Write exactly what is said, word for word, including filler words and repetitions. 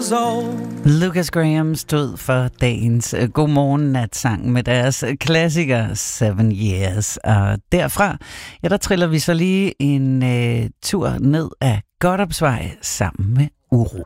years old. Lucas Graham stod for dagens Godmorgen Natsang med deres klassiker Seven Years. Og derfra, ja, der triller vi så lige en uh, tur ned ad Godthåbsvej sammen med Uro.